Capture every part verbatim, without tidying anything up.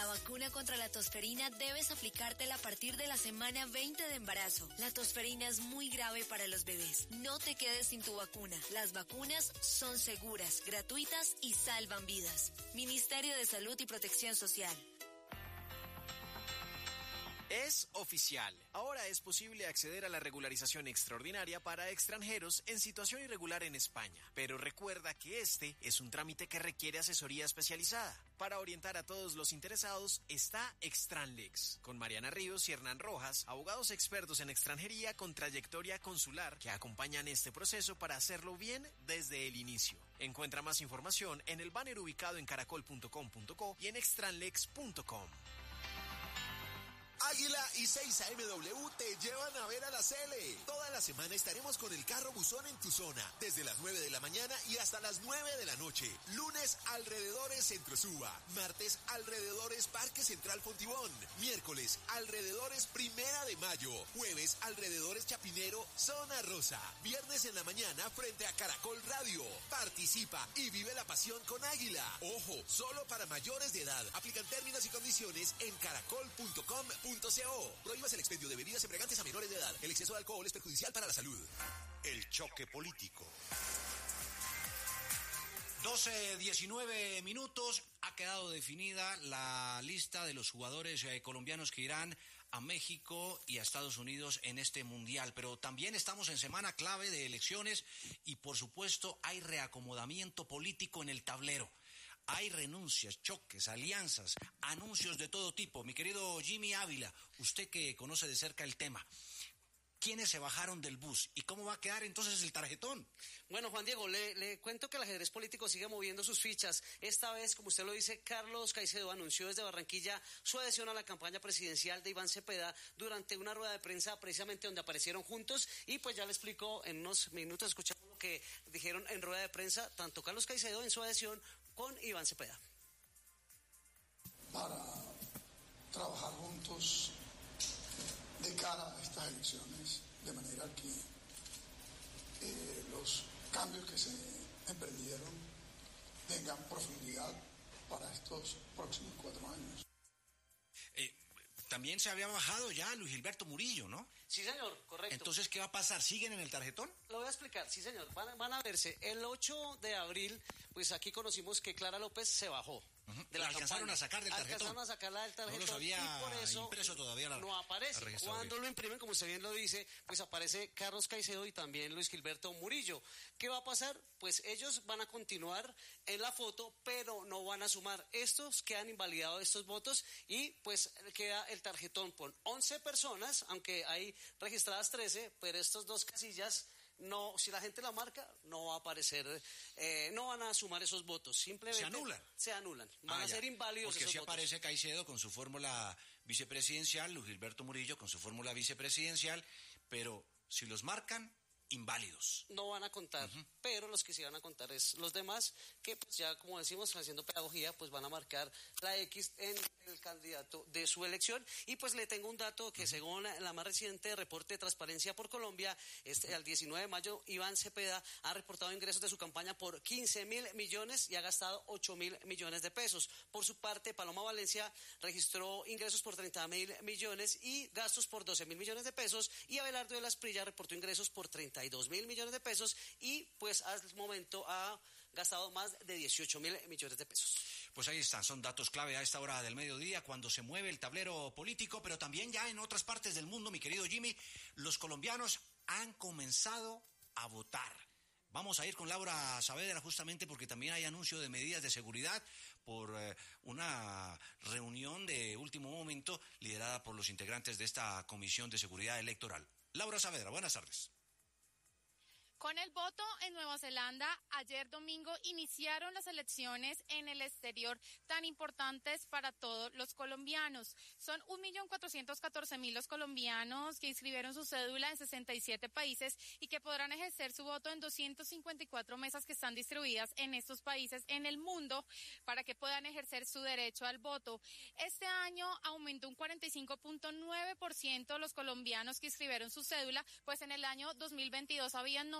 vacuna contra la tosferina debes aplicártela a partir de la semana veinte de embarazo. La tosferina es muy grave para los bebés. No te quedes sin tu vacuna. Las vacunas son seguras, gratuitas y salvan vidas. Ministerio de Salud y Protección Social. Es oficial. Ahora es posible acceder a la regularización extraordinaria para extranjeros en situación irregular en España. Pero recuerda que este es un trámite que requiere asesoría especializada. Para orientar a todos los interesados está Extranlex, con Mariana Ríos y Hernán Rojas, abogados expertos en extranjería con trayectoria consular que acompañan este proceso para hacerlo bien desde el inicio. Encuentra más información en el banner ubicado en caracol punto com punto co y en extranlex punto com. Águila y seis A M W te llevan a ver a la Cele. Toda la semana estaremos con el carro buzón en tu zona, desde las nueve de la mañana y hasta las nueve de la noche. Lunes, alrededores Centro Suba. Martes, alrededores Parque Central Fontibón. Miércoles, alrededores Primera de Mayo. Jueves, alrededores Chapinero, Zona Rosa. Viernes en la mañana, frente a Caracol Radio. Participa y vive la pasión con Águila. Ojo, solo para mayores de edad. Aplican términos y condiciones en caracol punto com punto co. Prohíbas el expendio de bebidas embriagantes a menores de edad. El exceso de alcohol es perjudicial para la salud. El choque político. doce, diecinueve minutos. Ha quedado definida la lista de los jugadores eh, colombianos que irán a México y a Estados Unidos en este mundial. Pero también estamos en semana clave de elecciones y, por supuesto, hay reacomodamiento político en el tablero. Hay renuncias, choques, alianzas, anuncios de todo tipo. Mi querido Jimmy Ávila, usted que conoce de cerca el tema, ¿quiénes se bajaron del bus? ¿Y cómo va a quedar entonces el tarjetón? Bueno, Juan Diego, le, le cuento que el ajedrez político sigue moviendo sus fichas. Esta vez, como usted lo dice, Carlos Caicedo anunció desde Barranquilla su adhesión a la campaña presidencial de Iván Cepeda durante una rueda de prensa precisamente donde aparecieron juntos. Y pues ya le explico en unos minutos, escuchamos lo que dijeron en rueda de prensa tanto Carlos Caicedo en su adhesión con Iván Cepeda. Para trabajar juntos de cara a estas elecciones, de manera que eh, los cambios que se emprendieron tengan profundidad para estos próximos cuatro años. Eh, también se había bajado ya Luis Gilberto Murillo, ¿no? Sí, señor, correcto. Entonces, ¿qué va a pasar? ¿Siguen en el tarjetón? Lo voy a explicar, sí, señor. Van, van a verse. El ocho de abril, pues aquí conocimos que Clara López se bajó. Uh-huh. De la, la alcanzaron campaña. a sacar del tarjetón. Alcanzaron a sacarla del tarjetón. No los había y por eso impreso todavía la, no aparece. La Cuando lo imprimen, como usted bien lo dice, pues aparece Carlos Caicedo y también Luis Gilberto Murillo. ¿Qué va a pasar? Pues ellos van a continuar en la foto, pero no van a sumar. Estos quedan invalidados estos votos y pues queda el tarjetón con once personas, aunque hay registradas trece, pero estos dos casillas no, si la gente la marca, no va a aparecer, eh, no van a sumar esos votos, simplemente se anulan, se anulan, van ah, a ser inválidos porque esos si votos. Aparece Caicedo con su fórmula vicepresidencial, Luis Gilberto Murillo con su fórmula vicepresidencial, pero si los marcan, inválidos. No van a contar, uh-huh. pero los que sí van a contar es los demás, que pues ya como decimos, haciendo pedagogía, pues van a marcar la X en el candidato de su elección. Y pues le tengo un dato que uh-huh. según la, la más reciente reporte de Transparencia por Colombia, este, al diecinueve de mayo, Iván Cepeda ha reportado ingresos de su campaña por quince mil millones y ha gastado ocho mil millones de pesos. Por su parte, Paloma Valencia registró ingresos por treinta mil millones y gastos por doce mil millones de pesos, y Abelardo de la Esprilla reportó ingresos por treinta y dos mil millones de pesos y pues al momento ha gastado más de dieciocho mil millones de pesos. Pues ahí están, son datos clave a esta hora del mediodía cuando se mueve el tablero político, pero también ya en otras partes del mundo, mi querido Jimmy, los colombianos han comenzado a votar. Vamos a ir con Laura Saavedra justamente porque también hay anuncio de medidas de seguridad por eh, una reunión de último momento liderada por los integrantes de esta Comisión de Seguridad Electoral. Laura Saavedra, buenas tardes. Con el voto en Nueva Zelanda, ayer domingo iniciaron las elecciones en el exterior tan importantes para todos los colombianos. Son un millón cuatrocientos catorce mil los colombianos que inscribieron su cédula en sesenta y siete países y que podrán ejercer su voto en doscientas cincuenta y cuatro mesas que están distribuidas en estos países en el mundo para que puedan ejercer su derecho al voto. Este año aumentó un cuarenta y cinco punto nueve por ciento los colombianos que inscribieron su cédula, pues en el año dos mil veintidós habían novecientos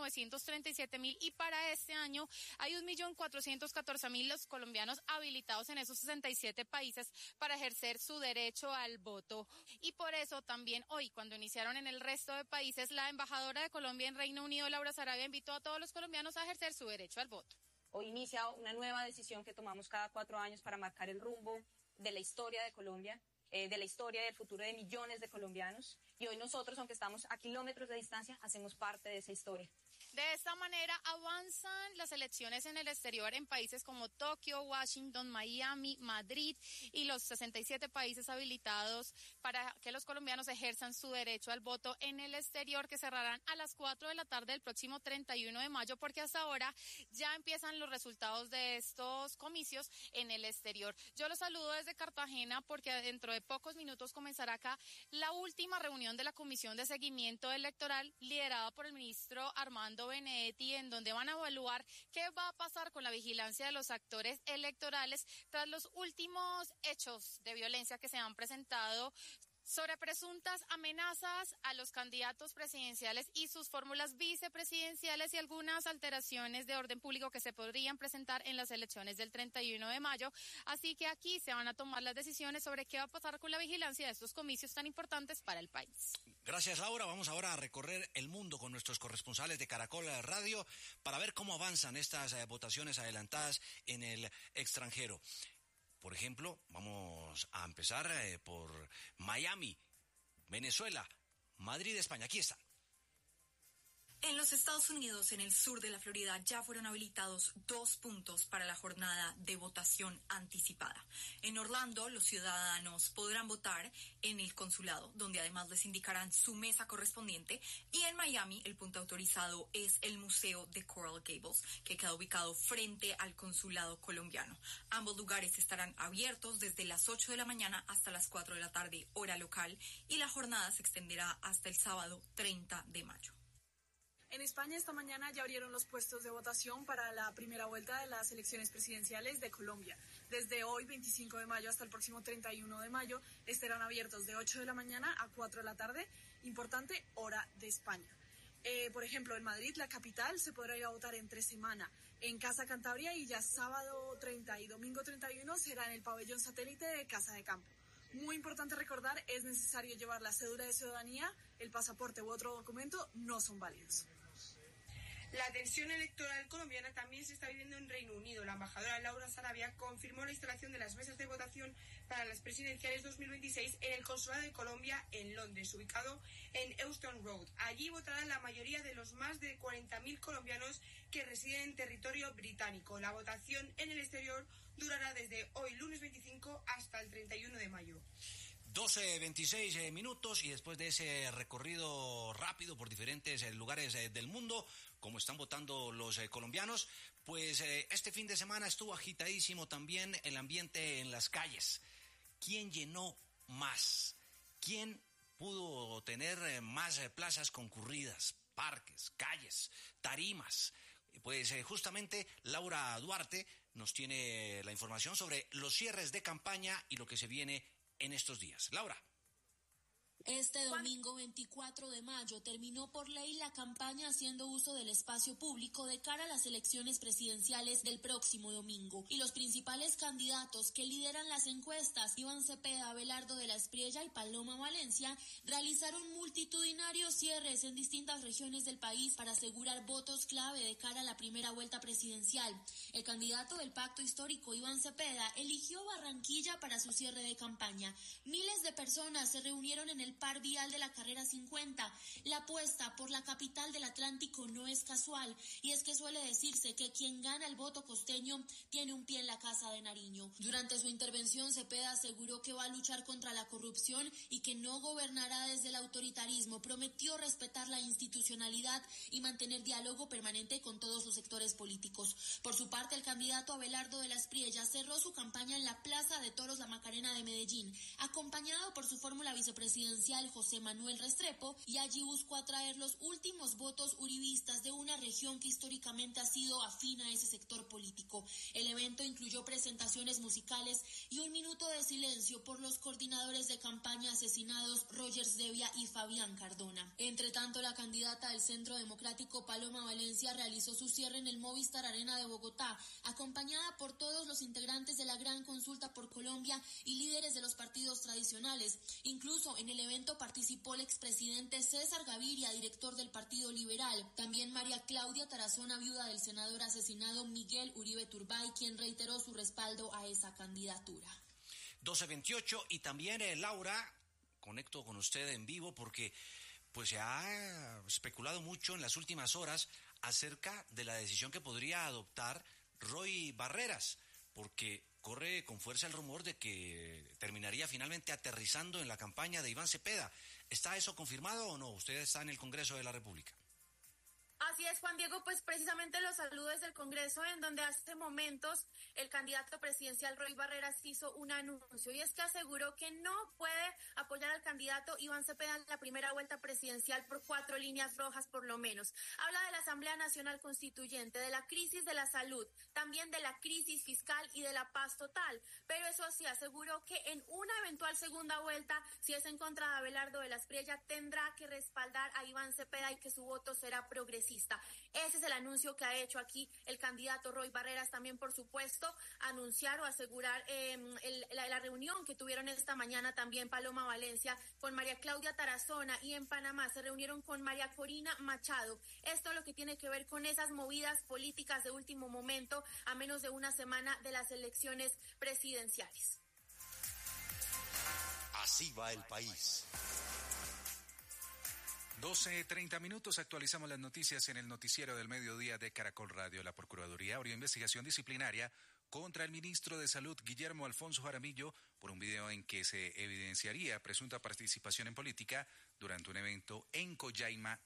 novecientos treinta y siete mil y para este año hay un millón cuatrocientos catorce mil los colombianos habilitados en esos sesenta y siete países para ejercer su derecho al voto. Y por eso también hoy, cuando iniciaron en el resto de países, la embajadora de Colombia en Reino Unido, Laura Sarabia, invitó a todos los colombianos a ejercer su derecho al voto. Hoy inicia una nueva decisión que tomamos cada cuatro años para marcar el rumbo de la historia de Colombia, eh, de la historia y del futuro de millones de colombianos. Y hoy nosotros, aunque estamos a kilómetros de distancia, hacemos parte de esa historia. De esta manera avanzan las elecciones en el exterior en países como Tokio, Washington, Miami, Madrid y los sesenta y siete países habilitados para que los colombianos ejerzan su derecho al voto en el exterior, que cerrarán a las cuatro de la tarde del próximo treinta y uno de mayo, porque hasta ahora ya empiezan los resultados de estos comicios en el exterior. Yo los saludo desde Cartagena porque dentro de pocos minutos comenzará acá la última reunión de la Comisión de Seguimiento Electoral liderada por el ministro Armando Benedetti, en donde van a evaluar qué va a pasar con la vigilancia de los actores electorales tras los últimos hechos de violencia que se han presentado sobre presuntas amenazas a los candidatos presidenciales y sus fórmulas vicepresidenciales y algunas alteraciones de orden público que se podrían presentar en las elecciones del treinta y uno de mayo. Así que aquí se van a tomar las decisiones sobre qué va a pasar con la vigilancia de estos comicios tan importantes para el país. Gracias, Laura. Vamos ahora a recorrer el mundo con nuestros corresponsales de Caracol Radio para ver cómo avanzan estas eh, votaciones adelantadas en el extranjero. Por ejemplo, vamos a empezar eh, por Miami, Venezuela, Madrid, España. Aquí está. En los Estados Unidos, en el sur de la Florida, ya fueron habilitados dos puntos para la jornada de votación anticipada. En Orlando, los ciudadanos podrán votar en el consulado, donde además les indicarán su mesa correspondiente. Y en Miami, el punto autorizado es el Museo de Coral Gables, que queda ubicado frente al consulado colombiano. Ambos lugares estarán abiertos desde las ocho de la mañana hasta las cuatro de la tarde, hora local, y la jornada se extenderá hasta el sábado treinta de mayo. En España esta mañana ya abrieron los puestos de votación para la primera vuelta de las elecciones presidenciales de Colombia. Desde hoy, veinticinco de mayo, hasta el próximo treinta y uno de mayo, estarán abiertos de ocho de la mañana a cuatro de la tarde, importante, hora de España. Eh, por ejemplo, en Madrid, la capital, se podrá ir a votar entre semana en Casa Cantabria y ya sábado treinta y domingo treinta y uno será en el pabellón satélite de Casa de Campo. Muy importante recordar, es necesario llevar la cédula de ciudadanía, el pasaporte u otro documento, no son válidos. La tensión electoral colombiana también se está viviendo en Reino Unido. La embajadora Laura Sarabia confirmó la instalación de las mesas de votación para las presidenciales dos mil veintiséis en el Consulado de Colombia en Londres, ubicado en Euston Road. Allí votarán la mayoría de los más de cuarenta mil colombianos que residen en territorio británico. La votación en el exterior durará desde hoy, lunes veinticinco, hasta el treinta y uno de mayo. doce veintiséis minutos y después de ese recorrido rápido por diferentes lugares del mundo, como están votando los eh, colombianos, pues eh, este fin de semana estuvo agitadísimo también el ambiente en las calles. ¿Quién llenó más? ¿Quién pudo tener eh, más eh, plazas concurridas, parques, calles, tarimas? Pues eh, justamente Laura Duarte nos tiene la información sobre los cierres de campaña y lo que se viene en estos días. Laura. Este domingo veinticuatro de mayo terminó por ley la campaña haciendo uso del espacio público de cara a las elecciones presidenciales del próximo domingo. Y los principales candidatos que lideran las encuestas, Iván Cepeda, Abelardo de la Espriella y Paloma Valencia, realizaron multitudinarios cierres en distintas regiones del país para asegurar votos clave de cara a la primera vuelta presidencial. El candidato del Pacto Histórico, Iván Cepeda, eligió Barranquilla para su cierre de campaña. Miles de personas se reunieron en el par vial de la carrera cincuenta. La apuesta por la capital del Atlántico no es casual, y es que suele decirse que quien gana el voto costeño tiene un pie en la casa de Nariño. Durante su intervención, Cepeda aseguró que va a luchar contra la corrupción y que no gobernará desde el autoritarismo. Prometió respetar la institucionalidad y mantener diálogo permanente con todos los sectores políticos. Por su parte, el candidato Abelardo de la Espriella cerró su campaña en la Plaza de Toros La Macarena de Medellín, acompañado por su fórmula vicepresidencial presidencial José Manuel Restrepo y allí buscó atraer los últimos votos uribistas de una región que históricamente ha sido afín a ese sector político. El evento incluyó presentaciones musicales y un minuto de silencio por los coordinadores de campaña asesinados Rogers Devia y Fabián Cardona. Entre tanto, la candidata del Centro Democrático Paloma Valencia realizó su cierre en el Movistar Arena de Bogotá, acompañada por todos los integrantes de la Gran Consulta por Colombia y líderes de los partidos tradicionales. Incluso en el evento participó el expresidente César Gaviria, director del Partido Liberal. También María Claudia Tarazona, viuda del senador asesinado Miguel Uribe Turbay, quien reiteró su respaldo a esa candidatura. doce veintiocho y también eh, Laura, conecto con usted en vivo porque pues se ha especulado mucho en las últimas horas acerca de la decisión que podría adoptar Roy Barreras, porque corre con fuerza el rumor de que terminaría finalmente aterrizando en la campaña de Iván Cepeda. ¿Está eso confirmado o no? Usted está en el Congreso de la República. Así es, Juan Diego, pues precisamente los saludos desde el Congreso, en donde hace momentos el candidato presidencial Roy Barreras hizo un anuncio, y es que aseguró que no puede apoyar al candidato Iván Cepeda en la primera vuelta presidencial por cuatro líneas rojas por lo menos. Habla de la Asamblea Nacional Constituyente, de la crisis de la salud, también de la crisis fiscal y de la paz total, pero eso sí, aseguró que en una eventual segunda vuelta, si es en contra de Abelardo de la Espriella, tendrá que respaldar a Iván Cepeda y que su voto será progresista. Ese es el anuncio que ha hecho aquí el candidato Roy Barreras. También, por supuesto, anunciar o asegurar eh, el, la, la reunión que tuvieron esta mañana también Paloma Valencia con María Claudia Tarazona, y en Panamá se reunieron con María Corina Machado. Esto es lo que tiene que ver con esas movidas políticas de último momento a menos de una semana de las elecciones presidenciales. Así va el país. doce treinta minutos, actualizamos las noticias en el noticiero del mediodía de Caracol Radio. La Procuraduría abrió investigación disciplinaria contra el ministro de Salud, Guillermo Alfonso Jaramillo, por un video en que se evidenciaría presunta participación en política durante un evento en Coyaima,